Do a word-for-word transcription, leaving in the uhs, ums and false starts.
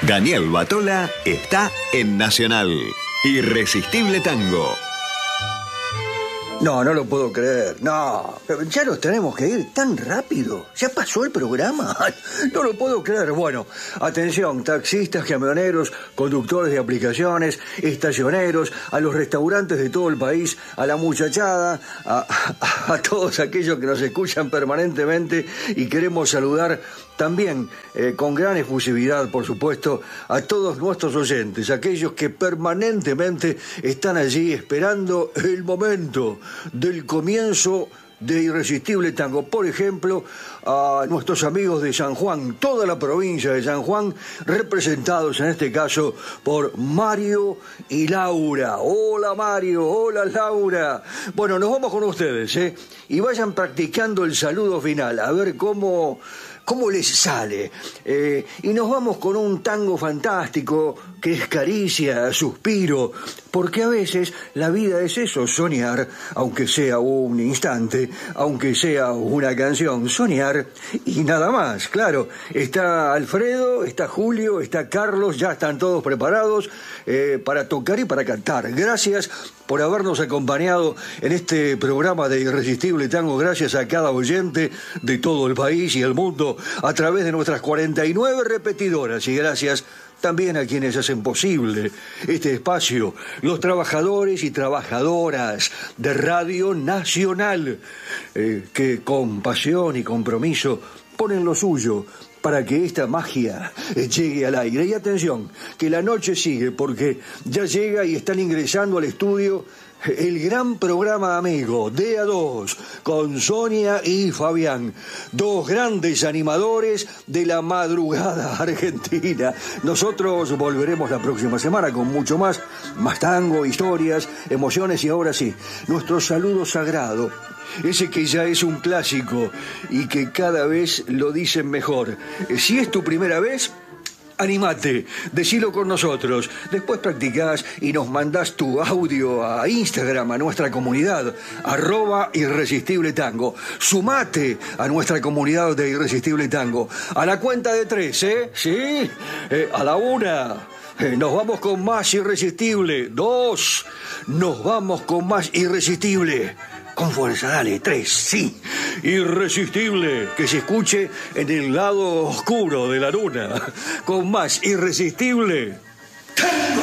Daniel Batola está en Nacional. Irresistible Tango. No, no lo puedo creer. No, pero ya nos tenemos que ir tan rápido. ¿Ya pasó el programa? No lo puedo creer. Bueno, atención, taxistas, camioneros, conductores de aplicaciones, estacioneros, a los restaurantes de todo el país, a la muchachada, a, a, a todos aquellos que nos escuchan permanentemente, y queremos saludar también, eh, con gran efusividad, por supuesto, a todos nuestros oyentes, aquellos que permanentemente están allí esperando el momento del comienzo de Irresistible Tango. Por ejemplo, a nuestros amigos de San Juan, toda la provincia de San Juan, representados en este caso por Mario y Laura. Hola Mario, hola Laura. Bueno, nos vamos con ustedes, ¿eh? Y vayan practicando el saludo final, a ver cómo... ¿Cómo les sale? Eh, y nos vamos con un tango fantástico que es caricia, suspiro, porque a veces la vida es eso, soñar, aunque sea un instante, aunque sea una canción, soñar y nada más, claro. Está Alfredo, está Julio, está Carlos, ya están todos preparados eh, para tocar y para cantar. Gracias por habernos acompañado en este programa de Irresistible Tango. Gracias a cada oyente de todo el país y el mundo a través de nuestras cuarenta y nueve repetidoras, y gracias también a quienes hacen posible este espacio, los trabajadores y trabajadoras de Radio Nacional, eh, que con pasión y compromiso ponen lo suyo para que esta magia llegue al aire. Y atención, que la noche sigue, porque ya llega y están ingresando al estudio el gran programa amigo D A dos, con Sonia y Fabián, dos grandes animadores de la madrugada argentina. Nosotros volveremos la próxima semana con mucho más, más tango, historias, emociones, y ahora sí, nuestro saludo sagrado, ese que ya es un clásico y que cada vez lo dicen mejor. Si es tu primera vez, animate, decilo con nosotros. Después practicás y nos mandás tu audio a Instagram, a nuestra comunidad, arroba Irresistible Tango. Sumate a nuestra comunidad de Irresistible Tango. A la cuenta de tres, ¿eh? ¿Sí? Eh, a la una. Eh, nos vamos con más Irresistible. Dos. Nos vamos con más Irresistible. Con fuerza, dale, tres, sí. Irresistible, que se escuche en el lado oscuro de la luna. Con más Irresistible.